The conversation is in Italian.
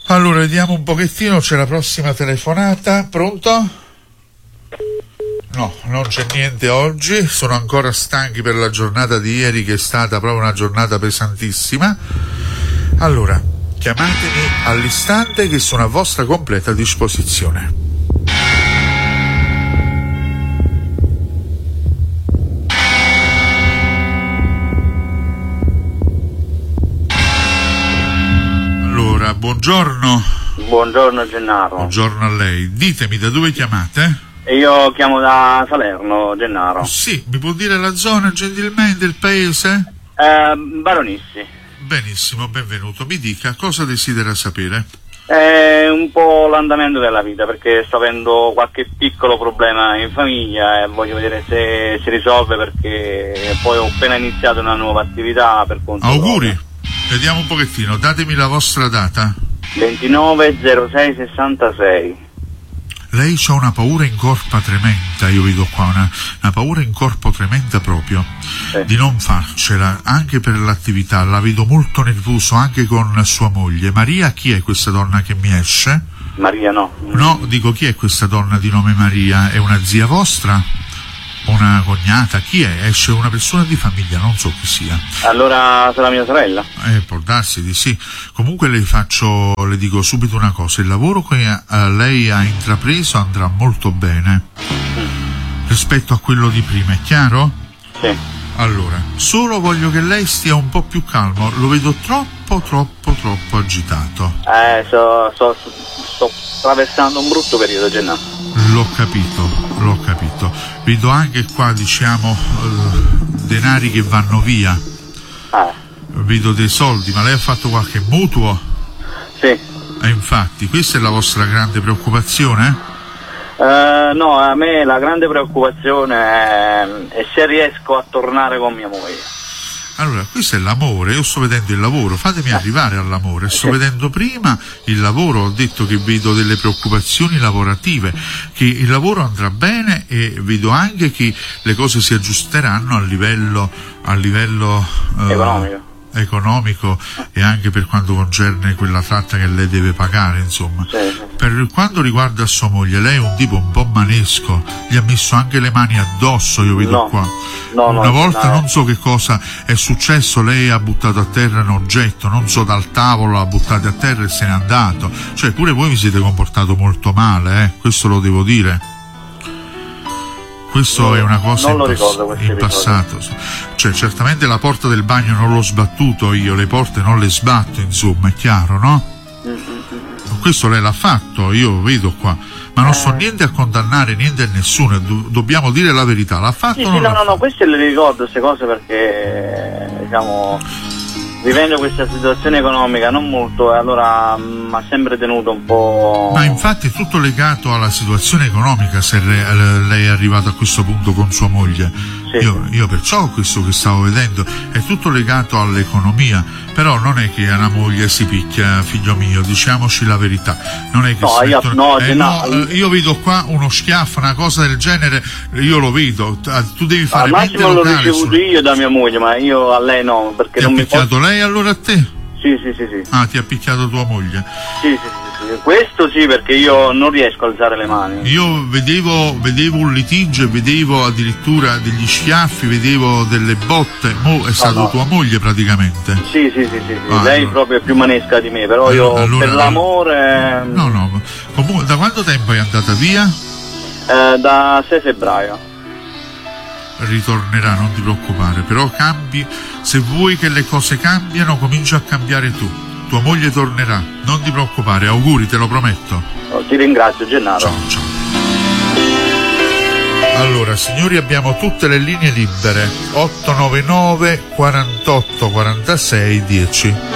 Allora, vediamo un pochettino, c'è la prossima telefonata. Pronto? No, non c'è niente oggi, sono ancora stanchi per la giornata di ieri, che è stata proprio una giornata pesantissima. Allora, chiamatemi all'istante, che sono a vostra completa disposizione. Allora, buongiorno. Buongiorno Gennaro. Buongiorno a lei. Ditemi, da dove chiamate? Io chiamo da Salerno, Gennaro. Sì, mi può dire la zona gentilmente, il paese? Baronissi. Benissimo, benvenuto. Mi dica, cosa desidera sapere? Un po' l'andamento della vita, perché sto avendo qualche piccolo problema in famiglia e voglio vedere se si risolve, perché poi ho appena iniziato una nuova attività per conto Auguri. proprio. Vediamo un pochettino, datemi la vostra data. 29/06/66. Lei c'ha una paura in corpo tremenda, io vedo qua una paura in corpo tremenda proprio, Sì. di non farcela, anche per l'attività, la vedo molto nervoso anche con sua moglie. Maria, chi è questa donna che mi esce? Maria no. No, dico, chi è questa donna di nome Maria? È una zia vostra? Una cognata? Chi è? Esce una persona di famiglia, non so chi sia. Allora sarà mia sorella? Può darsi di sì. Comunque le dico subito una cosa, il lavoro che lei ha intrapreso andrà molto bene rispetto a quello di prima, è chiaro? Sì. Allora, solo voglio che lei stia un po' più calmo, lo vedo troppo agitato. Sto attraversando un brutto periodo, Gennaro. L'ho capito. Vedo anche qua, diciamo, denari che vanno via. Vedo dei soldi, ma lei ha fatto qualche mutuo? Sì. E infatti, questa è la vostra grande preoccupazione? No, a me la grande preoccupazione è se riesco a tornare con mia moglie. Allora, questo è l'amore, io sto vedendo il lavoro, fatemi arrivare all'amore, sto vedendo prima il lavoro, ho detto che vedo delle preoccupazioni lavorative, che il lavoro andrà bene e vedo anche che le cose si aggiusteranno a livello economico e anche per quanto concerne quella tratta che lei deve pagare, insomma. Sì. Per quanto riguarda sua moglie, lei è un tipo un po' manesco, gli ha messo anche le mani addosso, io vedo qua. Una volta non so che cosa è successo, lei ha buttato a terra un oggetto, non so, dal tavolo l'ha buttato a terra e se n'è andato. Cioè, pure voi vi siete comportato molto male, questo lo devo dire. Questo è una cosa in passato. Cioè, certamente la porta del bagno non l'ho sbattuto io, le porte non le sbatto, insomma, è chiaro, no? Questo lei l'ha fatto, io vedo qua, ma non so niente a condannare, niente a nessuno, dobbiamo dire la verità, l'ha fatto o non l'ha fatto? No, queste le ricordo, queste cose, perché, diciamo, vivendo questa situazione economica non molto, allora mi ha sempre tenuto un po'. Ma infatti è tutto legato alla situazione economica, se lei è arrivato a questo punto con sua moglie. Sì. Io perciò questo che stavo vedendo è tutto legato all'economia, però non è che una moglie si picchia, figlio mio, diciamoci la verità, non è che io vedo qua uno schiaffo, una cosa del genere, io lo vedo, tu devi fare mente locale. Al massimo l'ho ricevuto io da mia moglie, ma io a lei no, perché ti non ha mi picchiato lei allora a te? Sì. Ah, ti ha picchiato tua moglie? Sì. Questo sì, perché io non riesco a alzare le mani. Io vedevo un litigio, vedevo addirittura degli schiaffi, vedevo delle botte. È stato tua moglie praticamente? Sì. Lei proprio è più manesca di me, però io per l'amore. No. Comunque, da quanto tempo è andata via? Da 6 febbraio. Ritornerà, non ti preoccupare, però cambi, se vuoi che le cose cambiano, comincia a cambiare tu. Tua moglie tornerà, non ti preoccupare, auguri, te lo prometto. Ti ringrazio, Gennaro. Ciao. Allora, signori, abbiamo tutte le linee libere. 899 48 46 10.